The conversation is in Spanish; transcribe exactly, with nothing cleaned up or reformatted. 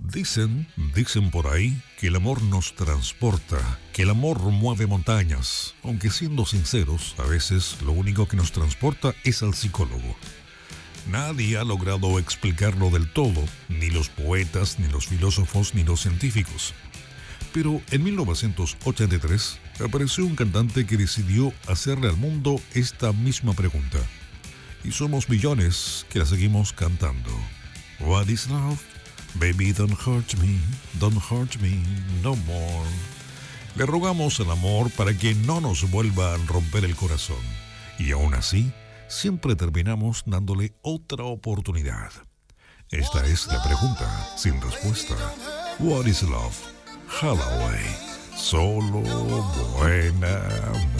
Dicen, dicen por ahí que el amor nos transporta, que el amor mueve montañas, aunque siendo sinceros, a veces lo único que nos transporta es al psicólogo. Nadie ha logrado explicarlo del todo, ni los poetas, ni los filósofos, ni los científicos. Pero en mil novecientos ochenta y tres apareció un cantante que decidió hacerle al mundo esta misma pregunta. Y somos millones que la seguimos cantando. What is love? Baby, don't hurt me, don't hurt me no more. Le rogamos al amor para que no nos vuelva a romper el corazón. Y aún así, siempre terminamos dándole otra oportunidad. Esta es la pregunta sin respuesta. What is love? Holloway. Solo buena